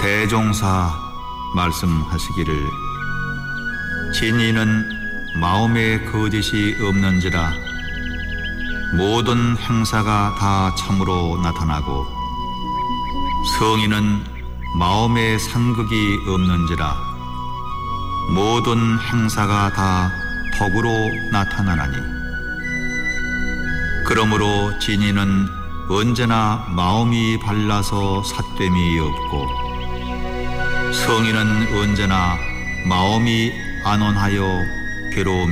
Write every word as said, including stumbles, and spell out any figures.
대종사 말씀하시기를 진리는 마음에 거짓이 없는지라 모든 행사가 다 참으로 나타나고 성인은 마음에 상극이 없는지라 모든 행사가 다 덕으로 나타나나니 그러므로 진리는 언제나 마음이 발라서 삿됨이 없고 성인은 언제나 마음이 안온하여 괴로움이